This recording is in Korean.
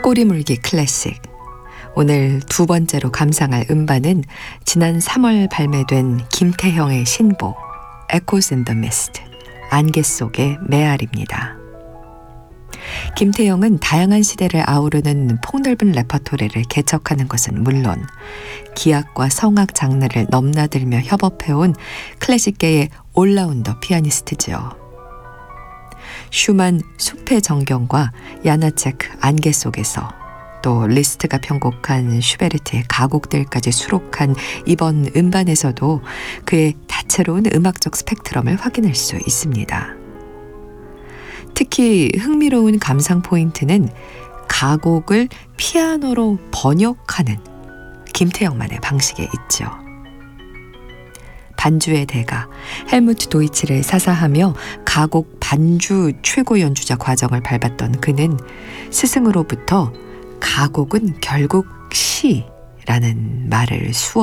꼬리물기 클래식. 오늘 두 번째로 감상할 음반은 지난 3월 발매된 김태형의 신보 Echoes in the Mist, 안개 속의 메아리입니다. 김태형은 다양한 시대를 아우르는 폭넓은 레퍼토리를 개척하는 것은 물론 기악과 성악 장르를 넘나들며 협업해온 클래식계의 올라운더 피아니스트지요. 슈만 숲의 정경과 야나체크 안개 속에서, 또 리스트가 편곡한 슈베르트의 가곡들까지 수록한 이번 음반에서도 그의 다채로운 음악적 스펙트럼을 확인할 수 있습니다. 특히 흥미로운 감상 포인트는 가곡을 피아노로 번역하는 김태형만의 방식에 있죠. 반주의 대가 헬무트 도이치를 사사하며 가곡 반주 최고 연주자 과정을 밟았던 그는 스승으로부터 가곡은 결국 시라는 말을 수억